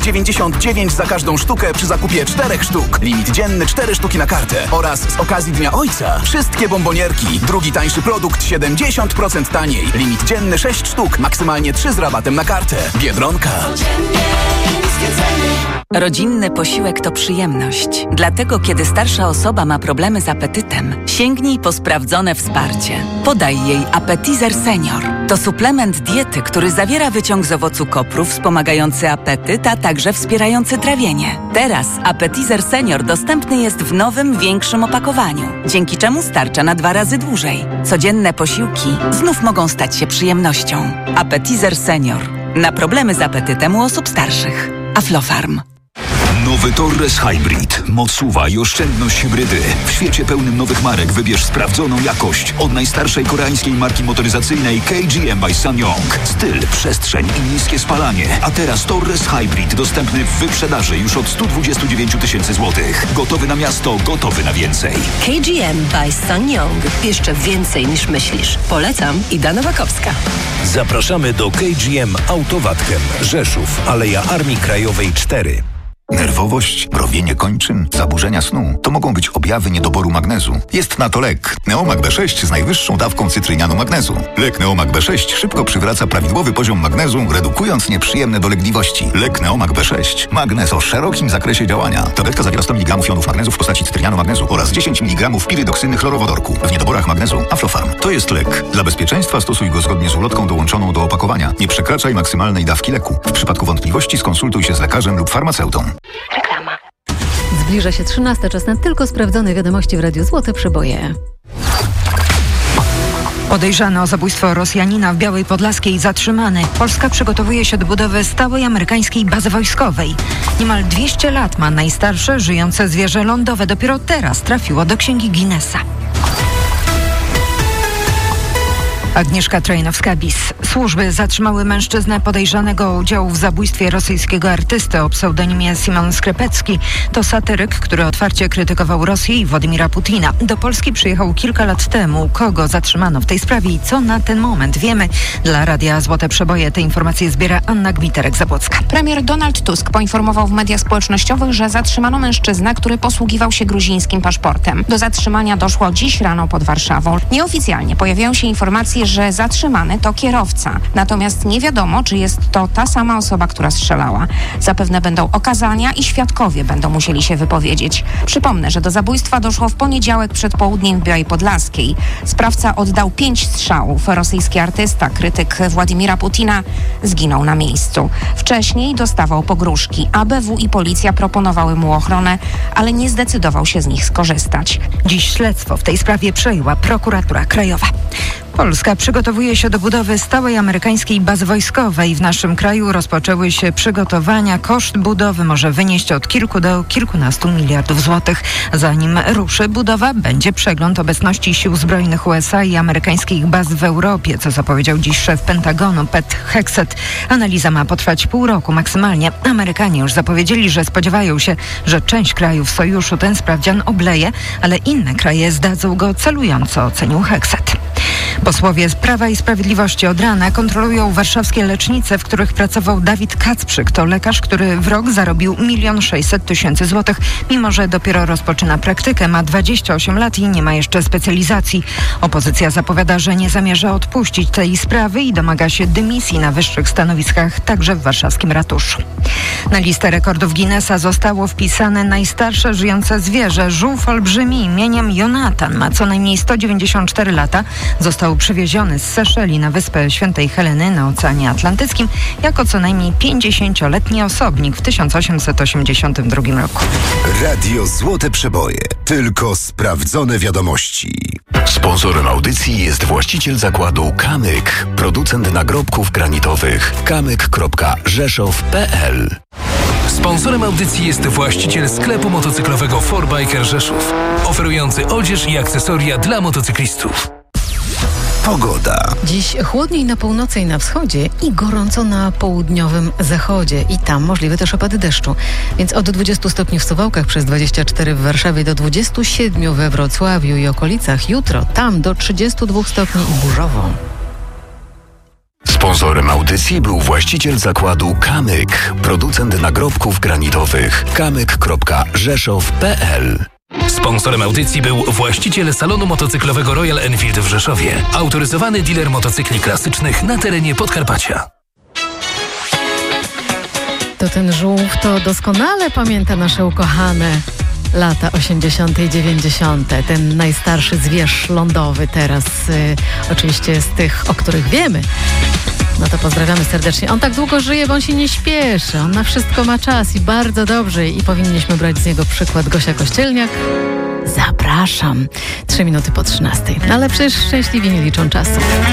9,99 za każdą sztukę przy zakupie 4 sztuk. Limit dzienny 4 sztuki na kartę. Oraz z okazji Dnia Ojca wszystkie bombonierki. Drugi tańszy produkt 70% taniej. Limit dzienny 6 sztuk, maksymalnie 3 z rabatem na kartę. Biedronka. Rodzinny posiłek to przyjemność. Dlatego, kiedy starsza osoba ma problemy z apetytem, sięgnij po sprawdzone wsparcie. Podaj jej Appetizer Senior. To suplement diety, który zawiera wyciąg z owocu kopru wspomagający apetyt, a także wspierający trawienie. Teraz Appetizer Senior dostępny jest w nowym, większym opakowaniu, dzięki czemu starcza na 2 razy dłużej. Codzienne posiłki znów mogą stać się przyjemnością. Appetizer Senior. Na problemy z apetytem u osób starszych. Aflofarm. Nowy Torres Hybrid. Moc SUV i oszczędność hybrydy. W świecie pełnym nowych marek wybierz sprawdzoną jakość od najstarszej koreańskiej marki motoryzacyjnej KGM by SsangYong. Styl, przestrzeń i niskie spalanie. A teraz Torres Hybrid dostępny w wyprzedaży już od 129 000 złotych. Gotowy na miasto, gotowy na więcej. KGM by SsangYong. Jeszcze więcej niż myślisz. Polecam, Ida Nowakowska. Zapraszamy do KGM Autowatchem, Rzeszów, Aleja Armii Krajowej 4. Nerwowość, mrowienie kończyn, zaburzenia snu to mogą być objawy niedoboru magnezu. Jest na to lek Neomag B6 z najwyższą dawką cytrynianu magnezu. Lek Neomag B6 szybko przywraca prawidłowy poziom magnezu, redukując nieprzyjemne dolegliwości. Lek Neomag B6. Magnez o szerokim zakresie działania. Tabletka zawiera 100 mg jonów magnezu w postaci cytrynianu magnezu oraz 10 mg pirydoksyny chlorowodorku. W niedoborach magnezu Aflofarm. To jest lek. Dla bezpieczeństwa stosuj go zgodnie z ulotką dołączoną do opakowania. Nie przekraczaj maksymalnej dawki leku. W przypadku wątpliwości skonsultuj się z lekarzem lub farmaceutą. Reklama. Zbliża się 13, czas na tylko sprawdzone wiadomości w Radiu Złote Przeboje. Podejrzany o zabójstwo Rosjanina w Białej Podlaskiej zatrzymany. Polska przygotowuje się do budowy stałej amerykańskiej bazy wojskowej. Niemal 200 lat ma najstarsze żyjące zwierzę lądowe. Dopiero teraz trafiło do Księgi Guinnessa. Agnieszka Trajnowska-Bis. Służby zatrzymały mężczyznę podejrzanego o udział w zabójstwie rosyjskiego artysty o pseudonimie Simon Skrzepecki. To satyryk, który otwarcie krytykował Rosję i Władimira Putina. Do Polski przyjechał kilka lat temu. Kogo zatrzymano w tej sprawie i co na ten moment wiemy? Dla Radia Złote Przeboje te informacje zbiera Anna Gmiterek-Zabłocka. Premier Donald Tusk poinformował w mediach społecznościowych, że zatrzymano mężczyznę, który posługiwał się gruzińskim paszportem. Do zatrzymania doszło dziś rano pod Warszawą. Nieoficjalnie pojawiają się informacje, że zatrzymany to kierowca. Natomiast nie wiadomo, czy jest to ta sama osoba, która strzelała. Zapewne będą okazania i świadkowie będą musieli się wypowiedzieć. Przypomnę, że do zabójstwa doszło w poniedziałek przed południem w Białej Podlaskiej. Sprawca oddał 5 strzałów. Rosyjski artysta, krytyk Władimira Putina, zginął na miejscu. Wcześniej dostawał pogróżki. ABW i policja proponowały mu ochronę, ale nie zdecydował się z nich skorzystać. Dziś śledztwo w tej sprawie przejęła prokuratura krajowa. Polska przygotowuje się do budowy stałej amerykańskiej bazy wojskowej. W naszym kraju rozpoczęły się przygotowania. Koszt budowy może wynieść od kilku do kilkunastu miliardów złotych. Zanim ruszy budowa, będzie przegląd obecności sił zbrojnych USA i amerykańskich baz w Europie, co zapowiedział dziś szef Pentagonu Pete Hegseth. Analiza ma potrwać pół roku maksymalnie. Amerykanie już zapowiedzieli, że spodziewają się, że część krajów sojuszu ten sprawdzian obleje, ale inne kraje zdadzą go celująco, ocenił Hegseth. Posłowie z Prawa i Sprawiedliwości od rana kontrolują warszawskie lecznice, w których pracował Dawid Kacprzyk. To lekarz, który w rok zarobił 1 600 000 złotych, mimo że dopiero rozpoczyna praktykę. Ma 28 lat i nie ma jeszcze specjalizacji. Opozycja zapowiada, że nie zamierza odpuścić tej sprawy i domaga się dymisji na wyższych stanowiskach, także w warszawskim ratuszu. Na listę rekordów Guinnessa zostało wpisane najstarsze żyjące zwierzę. Żółw olbrzymi imieniem Jonatan. Ma co najmniej 194 lata. Został przywieziony z Seszeli na wyspę Świętej Heleny na Oceanie Atlantyckim jako co najmniej 50-letni osobnik w 1882 roku. Radio Złote Przeboje. Tylko sprawdzone wiadomości. Sponsorem audycji jest właściciel zakładu Kamyk, producent nagrobków granitowych. kamyk.rzeszow.pl. Sponsorem audycji jest właściciel sklepu motocyklowego 4Biker Rzeszów, oferujący odzież i akcesoria dla motocyklistów. Pogoda. Dziś chłodniej na północy i na wschodzie i gorąco na południowym zachodzie. I tam możliwe też opady deszczu. Więc od 20 stopni w Suwałkach, przez 24 w Warszawie, do 27 we Wrocławiu i okolicach. Jutro tam do 32 stopni i burzowo. Sponsorem audycji był właściciel zakładu Kamyk, producent nagrobków granitowych. kamyk.rzeszow.pl. Sponsorem audycji był właściciel salonu motocyklowego Royal Enfield w Rzeszowie. Autoryzowany dealer motocykli klasycznych na terenie Podkarpacia. To ten żółw to doskonale pamięta nasze ukochane lata 80. i 90. Ten najstarszy zwierz lądowy teraz, oczywiście z tych, o których wiemy. No to pozdrawiamy serdecznie. On tak długo żyje, bo on się nie śpieszy. On na wszystko ma czas i bardzo dobrze. I powinniśmy brać z niego przykład. Gosia Kościelniak. Zapraszam. 3 minuty po 13. Ale przecież szczęśliwi nie liczą czasu.